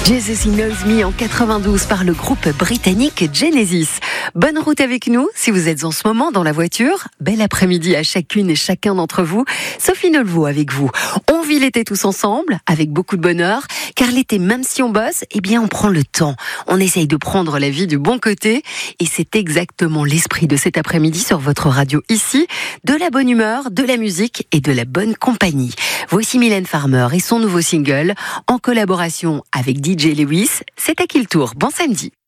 Jesus He Knows Me en 92 par le groupe britannique Genesis. Bonne route avec nous si vous êtes en ce moment dans la voiture. Bel après-midi à chacune et chacun d'entre vous. Sophie Nolvaud avec vous. On vit l'été tous ensemble avec beaucoup de bonheur car l'été, même si on bosse, eh bien on prend le temps. On essaye de prendre la vie du bon côté et c'est exactement l'esprit de cet après-midi sur votre radio ici. De la bonne humeur, de la musique et de la bonne compagnie. Voici Mylène Farmer et son nouveau single en collaboration avec DJ Lewis. C'est à qui le tour? Bon samedi.